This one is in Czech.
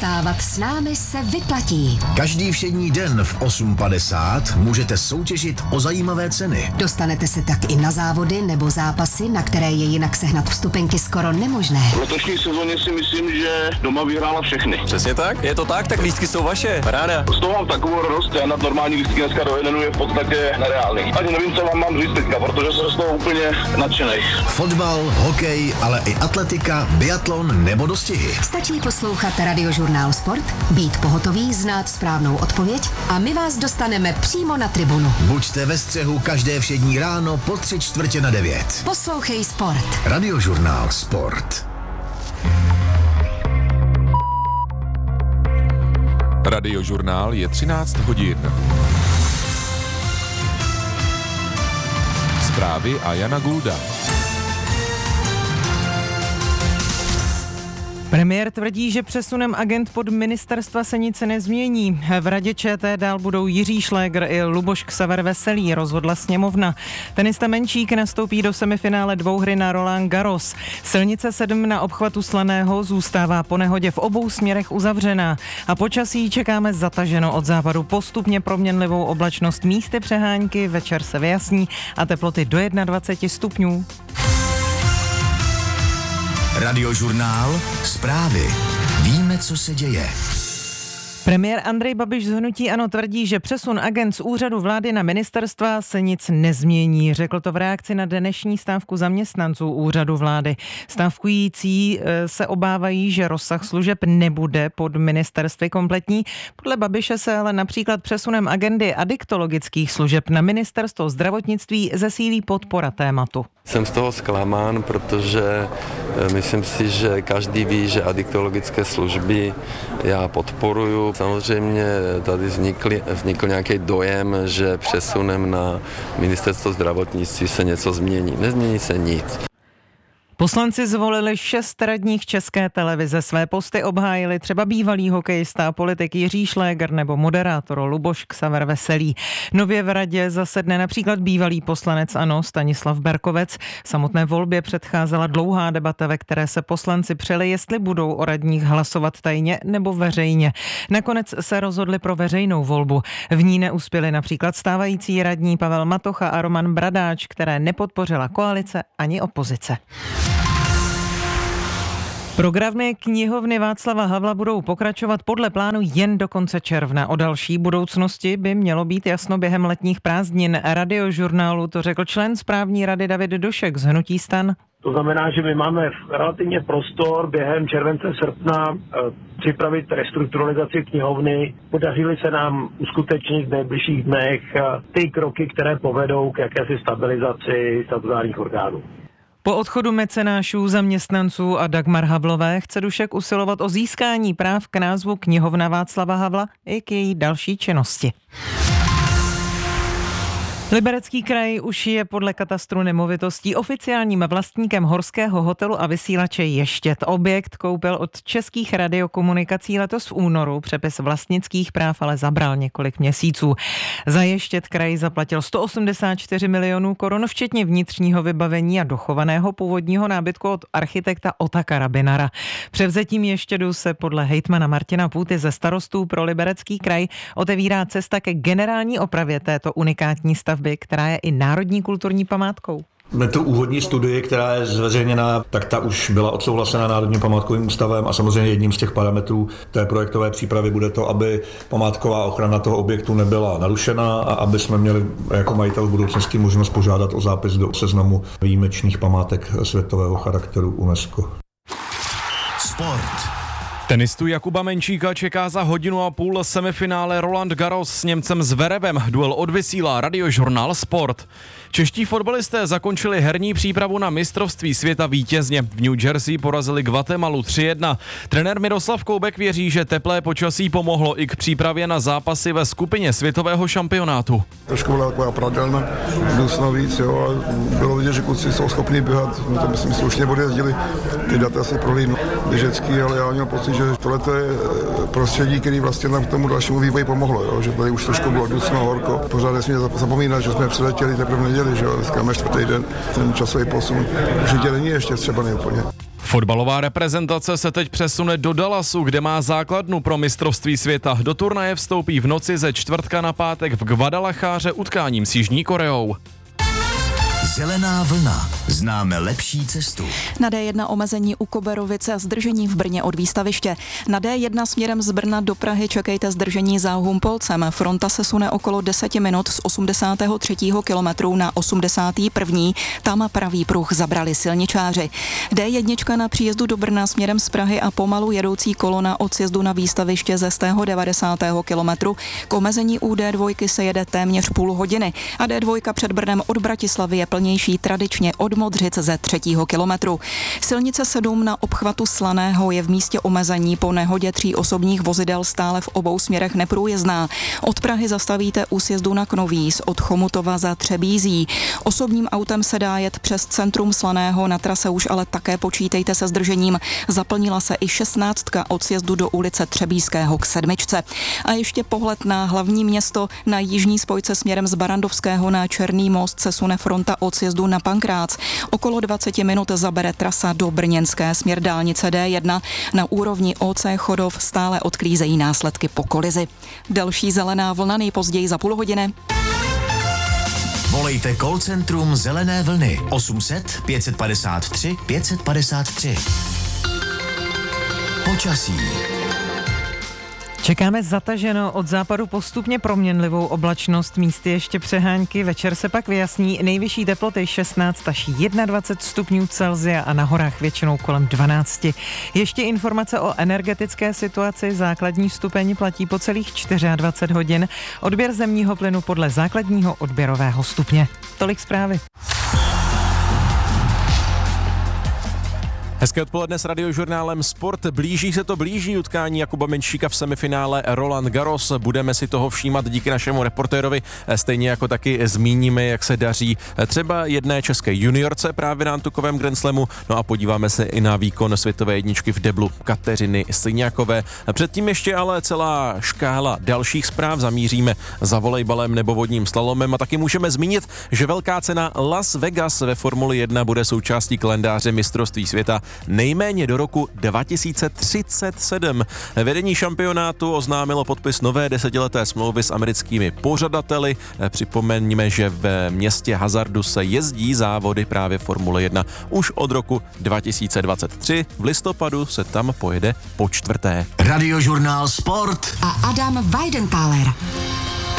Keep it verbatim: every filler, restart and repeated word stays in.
Vstávat s námi se vyplatí. Každý všední den v osm padesát můžete soutěžit o zajímavé ceny. Dostanete se tak i na závody nebo zápasy, na které je jinak sehnat vstupenky skoro nemožné. V letošní sezóně si myslím, že doma vyhrála všechny. Přesně tak? Je to tak? Tak lístky jsou vaše. Ráda. Z toho mám takovou radost, já na normální lístky dneska do jednu je v podstatě nereálný. Ani nevím, co vám mám říct teďka, protože jsem z toho úplně nadšenej. Fotbal, hokej, ale i atletika, biatlon nebo dostihy. Stačí poslouchat Radiožurnál Sport, být pohotový, znát správnou odpověď a my vás dostaneme přímo na tribunu. Buďte ve střehu každé všední ráno po tři čtvrtě na devět. Poslouchej Sport. Radiožurnál Sport. Radiožurnál je třináct hodin. Zprávy a Jana Gulda. Premiér tvrdí, že přesunem agent pod ministerstva se nic nezmění. V radě ČT dál budou Jiří Šlégr i Luboš Ksaver Veselý, rozhodla sněmovna. Tenista Menčík nastoupí do semifinále dvouhry na Roland Garros. Silnice sedm na obchvatu Slaného zůstává po nehodě v obou směrech uzavřená. A počasí čekáme zataženo od západu postupně proměnlivou oblačnost, místy přehánky, večer se vyjasní a teploty do dvacet jedna stupňů. Radiožurnál Zprávy. Víme, co se děje. Premiér Andrej Babiš z hnutí ANO tvrdí, že přesun agent z úřadu vlády na ministerstva se nic nezmění. Řekl to v reakci na dnešní stávku zaměstnanců úřadu vlády. Stávkující se obávají, že rozsah služeb nebude pod ministerstvy kompletní. Podle Babiše se ale například přesunem agendy adiktologických služeb na ministerstvo zdravotnictví zesílí podpora tématu. Jsem z toho zklamán, protože myslím si, že každý ví, že adiktologické služby já podporuju. Samozřejmě tady vznikl, vznikl nějaký dojem, že přesunem na ministerstvo zdravotnictví se něco změní. Nezmění se nic. Poslanci zvolili šest radních České televize. Své posty obhájili třeba bývalý hokejista a politik Jiří Šlégr nebo moderátor Luboš Ksaver Veselý. Nově v radě zasedne například bývalý poslanec ANO Stanislav Berkovec. Samotné volbě předcházela dlouhá debata, ve které se poslanci přeli, jestli budou o radních hlasovat tajně nebo veřejně. Nakonec se rozhodli pro veřejnou volbu. V ní neuspěli například stávající radní Pavel Matocha a Roman Bradáč, které nepodpořila koalice ani opozice. Programy knihovny Václava Havla budou pokračovat podle plánu jen do konce června. O další budoucnosti by mělo být jasno během letních prázdnin. Radiožurnálu to řekl člen správní rady David Došek z hnutí STAN. To znamená, že my máme relativně prostor během července, srpna e, připravit restrukturalizaci knihovny. Podařily se nám uskutečnit v nejbližších dnech e, ty kroky, které povedou k jakési stabilizaci statutárních orgánů. Po odchodu mecenášů, zaměstnanců a Dagmar Havlové chce Dušek usilovat o získání práv k názvu Knihovna Václava Havla i k její další činnosti. Liberecký kraj už je podle katastru nemovitostí oficiálním vlastníkem horského hotelu a vysílače Ještěd. Objekt koupil od Českých radiokomunikací letos v únoru. Přepis vlastnických práv ale zabral několik měsíců. Za Ještěd kraj zaplatil sto osmdesát čtyři milionů korun, včetně vnitřního vybavení a dochovaného původního nábytku od architekta Otakara Binara. Převzetím Ještědu se podle hejtmana Martina Půty ze starostů pro Liberecký kraj otevírá cesta ke generální opravě této unikátní stavby, která je i národní kulturní památkou. Tu úvodní studii, která je zveřejněná, tak ta už byla odsouhlasena Národním památkovým ústavem a samozřejmě jedním z těch parametrů té projektové přípravy bude to, aby památková ochrana toho objektu nebyla narušena a aby jsme měli jako majitel v budoucnosti možnost požádat o zápis do seznamu výjimečných památek světového charakteru UNESCO. Sport. Tenistu Jakuba Menčíka čeká za hodinu a půl semifinále Roland Garros s Němcem Zverevem. Duel odvysílá Radiožurnál Sport. Čeští fotbalisté zakončili herní přípravu na mistrovství světa vítězně. V New Jersey porazili Guatemalu tři jedna. Trenér Miroslav Koubek věří, že teplé počasí pomohlo i k přípravě na zápasy ve skupině světového šampionátu. Trošku byla taková pradelná, dusno víc, jo, a bylo vidět, že kluci jsou schopni běhat, my to myslím slušně odjezdili, ty data si prohlídnu běžecký, ale já měl pocit, že tohle je prostředí, který vlastně nám k tomu dalšímu vývoji pomohlo, jo, že tady už trošku bylo dusno, horko, pořád nesmíme zapomínat, že jsme přiletěli teprve v neděli, že jo, dneska máme čtvrtý den, ten časový posun určitě není ještě třeba neúplně. Fotbalová reprezentace se teď přesune do Dallasu, kde má základnu pro mistrovství světa. Do turnaje vstoupí v noci ze čtvrtka na pátek v Guadalajáře utkáním s Jižní Koreou. Zelená vlna. Známe lepší cestu. Na D jedna omezení u Koberovice a zdržení v Brně od výstaviště. Na D jedna směrem z Brna do Prahy čekejte zdržení za Humpolcem. Fronta se sune okolo deset minut z osmdesátého třetího kilometru na osmdesátý první. Tam pravý pruh zabrali silničáři. D jedna na příjezdu do Brna směrem z Prahy a pomalu jedoucí kolona od sjezdu na výstaviště ze stého devadesátého kilometru. K omezení u D dva se jede téměř půl hodiny a D dva před Brnem od Bratislavy je plnější tradičně od Modřic ze třetího kilometru. Silnice sedm na obchvatu Slaného je v místě omezení po nehodě tří osobních vozidel stále v obou směrech neprůjezdná. Od Prahy zastavíte u sjezdu na Knovíz, od Chomutova za Třebízí. Osobním autem se dá jet přes centrum Slaného, na trase už ale také počítejte se zdržením. Zaplnila se i šestnáctka od sjezdu do ulice Třebíského k sedmičce. A ještě pohled na hlavní město. Na jižní spojce směrem z Barandovského na Černý most se sune fronta od sjezdu na Pankrác. Okolo dvacet minut zabere trasa do Brněnské směr dálnice D jedna. Na úrovni O C Chodov stále odklízejí následky po kolizi. Další zelená vlna nejpozději za půl hodiny. Volejte call centrum Zelené vlny osm set pět padesát tři pět padesát tři. Počasí. Čekáme zataženo, od západu postupně proměnlivou oblačnost, místy ještě přehánky, večer se pak vyjasní, nejvyšší teploty šestnáct až dvacet jedna stupňů Celsia a na horách většinou kolem dvanáct. Ještě informace o energetické situaci, základní stupeň platí po celých dvacet čtyři hodin, odběr zemního plynu podle základního odběrového stupně. Tolik zprávy. Hezké odpoledne s radiožurnálem Sport. Blíží se to blíží utkání Jakuba Menšíka v semifinále Roland Garros. Budeme si toho všímat díky našemu reportérovi. Stejně jako taky zmíníme, jak se daří třeba jedné české juniorce právě na antukovém Grand Slamu. No a podíváme se i na výkon světové jedničky v deblu Kateřiny Syňákové. Předtím ještě ale celá škála dalších zpráv. Zamíříme za volejbalem nebo vodním slalomem a taky můžeme zmínit, že velká cena Las Vegas ve Formuli jedna bude součástí kalendáře mistrovství světa nejméně do roku dva tisíce třicet sedm. Vedení šampionátu oznámilo podpis nové desetileté smlouvy s americkými pořadateli. Připomeňme, že v městě hazardu se jezdí závody právě Formule jedna už od roku dva tisíce dvacet tři. V listopadu se tam pojede po čtvrté. Radiožurnál Sport a Adam Weidenthaler.